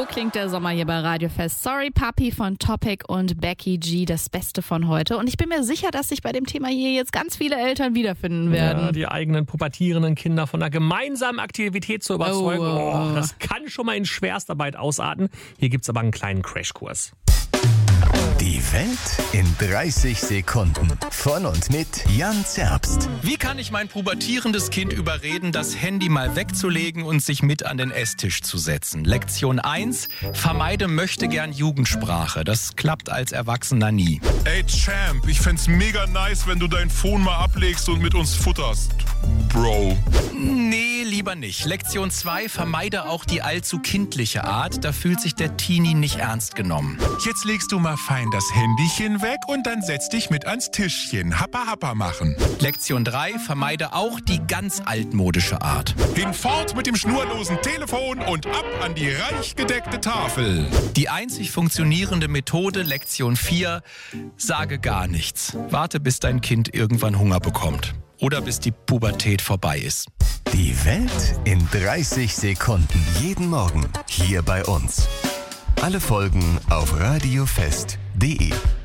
So klingt der Sommer hier bei Radio Fest. Sorry Papi von Topic und Becky G, das Beste von heute. Und ich bin mir sicher, dass sich bei dem Thema hier jetzt ganz viele Eltern wiederfinden werden. Ja, die eigenen pubertierenden Kinder von einer gemeinsamen Aktivität zu überzeugen. Oh, das kann schon mal in Schwerstarbeit ausarten. Hier gibt's aber einen kleinen Crashkurs. Die Welt in 30 Sekunden. Von und mit Jan Zerbst. Wie kann ich mein pubertierendes Kind überreden, das Handy mal wegzulegen und sich mit an den Esstisch zu setzen? Lektion 1. Vermeide möchtegern Jugendsprache. Das klappt als Erwachsener nie. Ey Champ, ich fänd's mega nice, wenn du dein Phone mal ablegst und mit uns futterst. Bro. Nee, lieber nicht. Lektion 2. Vermeide auch die allzu kindliche Art. Da fühlt sich der Teenie nicht ernst genommen. Jetzt legst du mal fein das Handychen weg und dann setz dich mit ans Tischchen. Happa happa machen. Lektion 3. Vermeide auch die ganz altmodische Art. Hinfort mit dem schnurlosen Telefon und ab an die reich gedeckte Tafel. Die einzig funktionierende Methode, Lektion 4. Sage gar nichts. Warte, bis dein Kind irgendwann Hunger bekommt. Oder bis die Pubertät vorbei ist. Die Welt in 30 Sekunden. Jeden Morgen hier bei uns. Alle Folgen auf radiofest.de.